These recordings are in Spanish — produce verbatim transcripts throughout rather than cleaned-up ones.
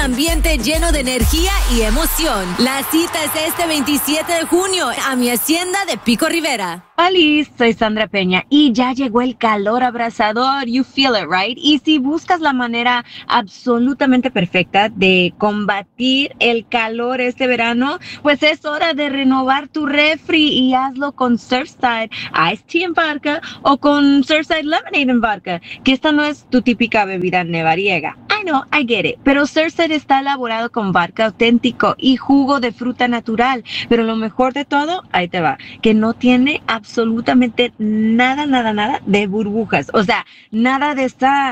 ambiente lleno de energía y emoción. La cita es este veintisiete de junio a mi hacienda de Pico Rivera. Hola, soy Sandra Peña y ya llegó el calor abrasador. You feel it, right? Y si buscas la manera absolutamente perfecta de combatir el calor este verano, pues es hora de renovar tu refri y hazlo con Surfside Iced Tea en vodka o con Surfside Lemonade en vodka, que esta no es tu típica bebida nevariega. I know, I get it, pero Surfside está elaborado con vodka auténtico y jugo de fruta natural, pero lo mejor de todo, ahí te va, que no tiene absolutamente nada, nada, nada de burbujas, o sea, nada de esta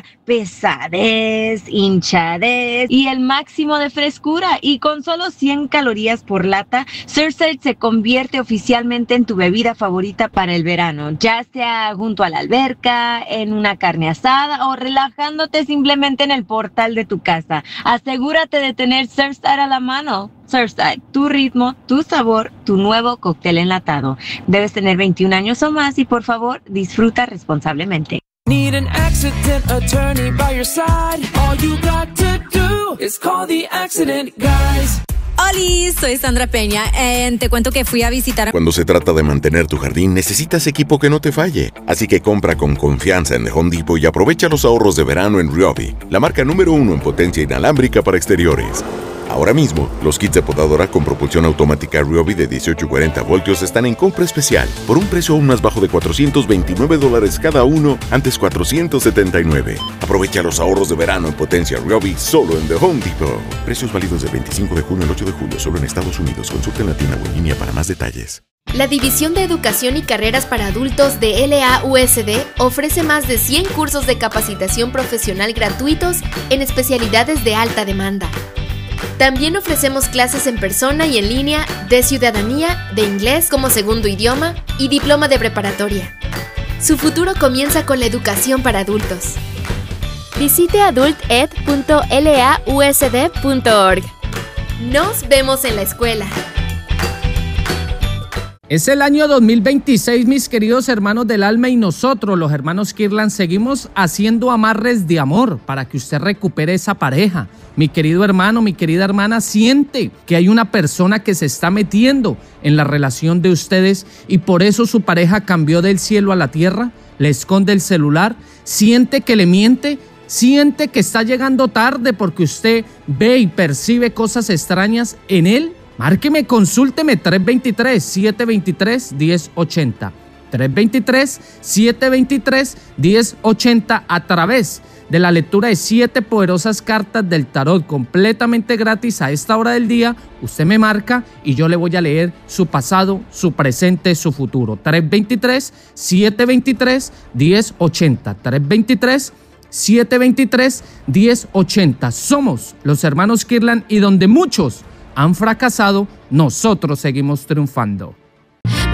pesadez, hinchadez y el máximo de frescura, y con solo cien calorías por lata, Surfside se convierte oficialmente en tu bebida favorita para el verano, ya sea junto a la alberca, en una carne asada o relajándote simplemente en el portal de tu casa. Asegúrate de tener Surfside a la mano. Surfside, tu ritmo, tu sabor, tu nuevo cóctel enlatado. Debes tener veintiún años o más y por favor, disfruta responsablemente. Need an accident attorney by your side. All you got to do is call the accident guys. Hola, soy Sandra Peña. Eh, te cuento que fui a visitar. Cuando se trata de mantener tu jardín, necesitas equipo que no te falle. Así que compra con confianza en The Home Depot y aprovecha los ahorros de verano en Ryobi, la marca número uno en potencia inalámbrica para exteriores. Ahora mismo, los kits de podadora con propulsión automática Ryobi de dieciocho y cuarenta voltios están en compra especial por un precio aún más bajo de cuatrocientos veintinueve dólares cada uno, antes cuatrocientos setenta y nueve. Aprovecha los ahorros de verano en potencia Ryobi solo en The Home Depot. Precios válidos del veinticinco de junio al ocho de julio solo en Estados Unidos. Consulta en la tienda o en línea para más detalles. La División de Educación y Carreras para Adultos de L A U S D ofrece más de cien cursos de capacitación profesional gratuitos en especialidades de alta demanda. También ofrecemos clases en persona y en línea de ciudadanía, de inglés como segundo idioma y diploma de preparatoria. Su futuro comienza con la educación para adultos. Visite adult ed punto l a u s d punto org. Nos vemos en la escuela. Es el año dos mil veintiséis, mis queridos hermanos del alma, y nosotros, los hermanos Kirlan, seguimos haciendo amarres de amor para que usted recupere esa pareja. Mi querido hermano, mi querida hermana, siente que hay una persona que se está metiendo en la relación de ustedes y por eso su pareja cambió del cielo a la tierra, le esconde el celular, siente que le miente, siente que está llegando tarde porque usted ve y percibe cosas extrañas en él. Márqueme, consúlteme tres dos tres, siete dos tres, uno cero ocho cero. tres dos tres, siete dos tres, uno cero ocho cero a través de la lectura de siete poderosas cartas del tarot completamente gratis a esta hora del día. Usted me marca y yo le voy a leer su pasado, su presente, su futuro. tres dos tres, siete dos tres, uno cero ocho cero. tres dos tres, siete dos tres, uno cero ocho cero. Somos los hermanos Kirlan y donde muchos han fracasado, nosotros seguimos triunfando.